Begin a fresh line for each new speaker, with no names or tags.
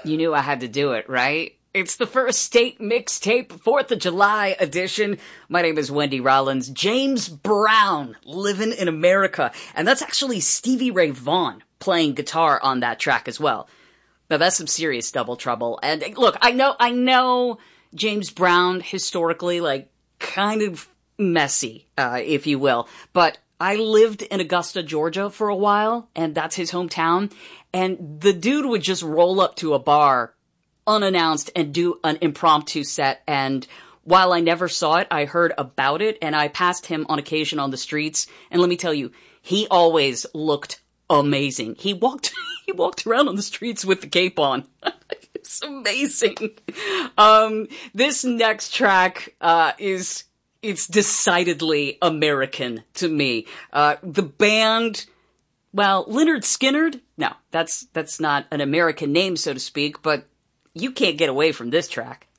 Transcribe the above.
You knew I had to do it, right? It's the first state mixtape, 4th of July edition. My name is Wendy Rollins. James Brown, Living in America. And that's actually Stevie Ray Vaughan playing guitar on that track as well. Now that's some serious double trouble. And look, I know James Brown historically, like, kind of messy, if you will. But I lived in Augusta, Georgia for a while, and that's his hometown. And the dude would just roll up to a bar unannounced and do an impromptu set. And while I never saw it, I heard about it, and I passed him on occasion on the streets. And let me tell you, he always looked amazing. He walked around on the streets with the cape on. It's amazing. This next track, it's decidedly American to me. The band, well, Lynyrd Skynyrd? No, that's not an American name, so to speak, but you can't get away from this track.